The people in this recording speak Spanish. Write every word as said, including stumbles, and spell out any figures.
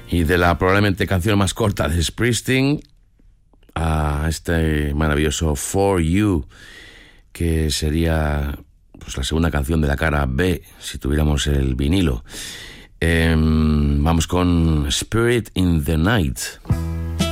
Y de la probablemente canción más corta de Springsteen a este maravilloso For You, que sería pues la segunda canción de la cara B si tuviéramos el vinilo. Eh, vamos con Spirit in the Night.